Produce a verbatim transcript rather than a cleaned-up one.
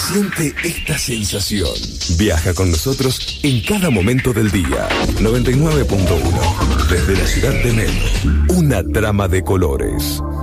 Siente esta sensación. Viaja con nosotros en cada momento del día. noventa y nueve punto uno. Desde la ciudad de Mel. Una trama de colores.